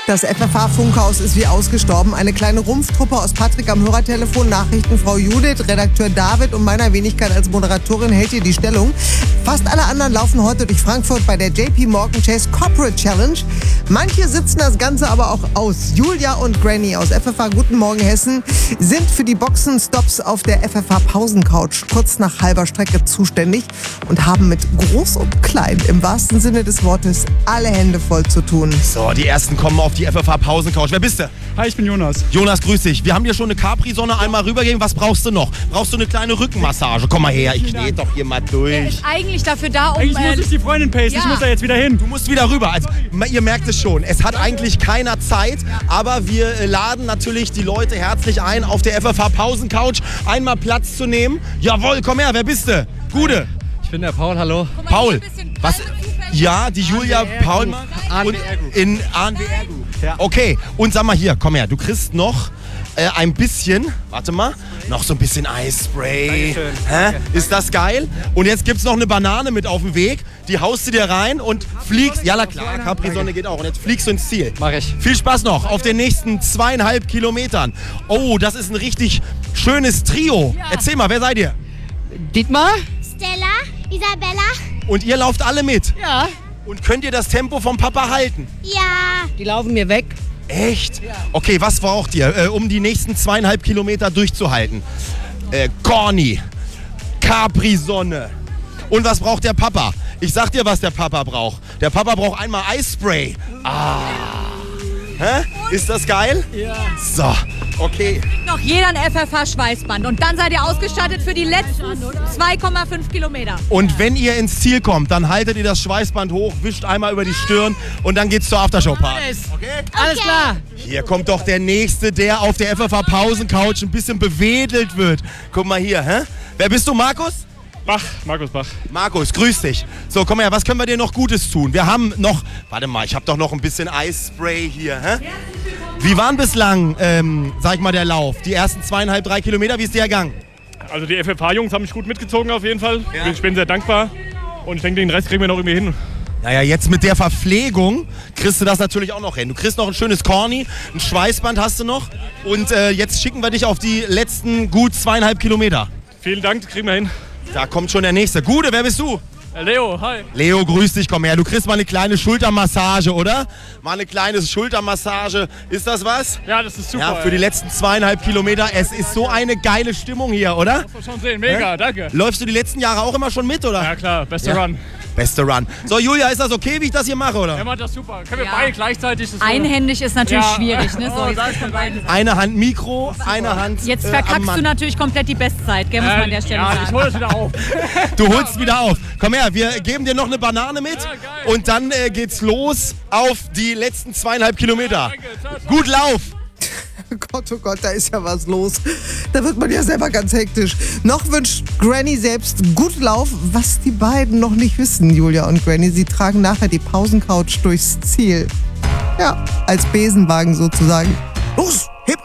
Das FFH-Funkhaus ist wie ausgestorben. Eine kleine Rumpftruppe aus Patrick am Hörertelefon, Nachrichtenfrau Judith, Redakteur David und meiner Wenigkeit als Moderatorin hält hier die Stellung. Fast alle anderen laufen heute durch Frankfurt bei der JP Morgan Chase Corporate Challenge. Manche sitzen das Ganze aber auch aus. Julia und Granny aus FFH Guten Morgen Hessen sind für die Boxenstops auf der FFH Pausencouch kurz nach halber Strecke zuständig und haben mit Groß und Klein im wahrsten Sinne des Wortes alle Hände voll zu tun. So, die ersten kommen auf die FFH Pausencouch. Wer bist du? Hi, ich bin Jonas. Jonas, grüß dich. Wir haben dir schon eine Capri-Sonne einmal rübergegeben. Was brauchst du noch? Brauchst du eine kleine Rückenmassage? Komm mal her, ich knie doch hier mal Der durch. ist eigentlich dafür da, um... Eigentlich muss ich die Freundin pasten, ja. ich muss da jetzt wieder hin. Du musst wieder rüber. Also, ihr merkt es schon, es hat eigentlich keiner Zeit, aber wir laden natürlich die Leute herzlich ein, auf der FFH Pausencouch einmal Platz zu nehmen. Jawohl, komm her, wer bist du? Gude. Ich bin der Paul, hallo. Guck mal, Paul, hier ein bisschen was? Zufällig. Ja, die Julia Paul und in ANWR Group. Ja. Okay, und sag mal hier, komm her, du kriegst noch ein bisschen, warte mal, noch so ein bisschen Eispray. Dankeschön. Ist das geil? Und jetzt gibt's noch eine Banane mit auf dem Weg, die haust du dir rein und fliegst. Ja, na klar, Capri-Sonne geht auch. Und jetzt fliegst du ins Ziel. Mach ich. Viel Spaß noch auf den nächsten 2,5 Kilometern. Oh, das ist ein richtig schönes Trio. Ja. Erzähl mal, wer seid ihr? Dietmar? Stella, Isabella, Und ihr lauft alle mit. Ja. Und könnt ihr das Tempo vom Papa halten? ja, Die laufen mir weg. Echt? Okay, was braucht ihr, um die nächsten 2,5 Kilometer durchzuhalten? Corny, Capri-Sonne. Und was braucht der Papa? Ich sag dir, was der Papa braucht. Der Papa braucht einmal Eispray. Hä? Ist das geil? Ja. So, okay. Noch jeder ein FFH-Schweißband. Und dann seid ihr ausgestattet für die letzten 2,5 Kilometer. Und wenn ihr ins Ziel kommt, dann haltet ihr das Schweißband hoch, wischt einmal über die Stirn und dann geht's zur Aftershow-Party. Okay? Alles klar. Hier kommt doch der Nächste, der auf der FFH Pausencouch ein bisschen bewedelt wird. Guck mal hier, hä? Wer bist du, Markus? Bach, Markus Bach. Markus, grüß dich. So, komm her, was können wir dir noch Gutes tun? Wir haben noch, warte mal, ich habe doch noch ein bisschen Eisspray hier, hä? Wie waren bislang, sag ich mal, der Lauf? Die ersten 2,5, 3 Kilometer, wie ist der ergangen? Also die FFH-Jungs haben mich gut mitgezogen auf jeden Fall. Ja. Ich bin sehr dankbar. Und ich denke, den Rest kriegen wir noch irgendwie hin. Naja, jetzt mit der Verpflegung kriegst du das natürlich auch noch hin. Du kriegst noch ein schönes Corny, ein Schweißband hast du noch. Und jetzt schicken wir dich auf die letzten gut 2,5 Kilometer. Vielen Dank, kriegen wir hin. Da kommt schon der Nächste. Gude, wer bist du? Leo, hi. Leo, grüß dich, komm her. Du kriegst mal eine kleine Schultermassage, oder? Mal eine kleine Schultermassage. Ist das was? Ja, das ist super. Ja, für die letzten 2,5 Kilometer. Es ist so eine geile Stimmung hier, oder? Muss man schon sehen, mega, danke. Läufst du die letzten Jahre auch immer schon mit, oder? Ja klar, beste Ja. Run. Beste Run. So, Julia, ist das okay, wie ich das hier mache, oder? Er macht das super. Können wir Ja. beide gleichzeitig? Das Einhändig ist natürlich Ja. schwierig. Ne? So, Oh, jetzt da ist ist von beiden. Eine Hand Mikro, eine Hand Jetzt am verkackst Mann. du natürlich komplett die Bestzeit, gell, muss man an der Stelle ja, ich sagen. hole es wieder auf. Du holst wieder auf. Komm her, wir geben dir noch eine Banane mit. Ja, geil. Und dann geht's los auf die letzten 2,5 Kilometer. Danke, ciao, ciao. Gut Lauf. Oh Gott, da ist ja was los. Da wird man ja selber ganz hektisch. Noch wünscht Granny selbst gut Lauf, was die beiden noch nicht wissen, Julia und Granny. Sie tragen nachher die Pausencouch durchs Ziel. Ja, als Besenwagen sozusagen. Los!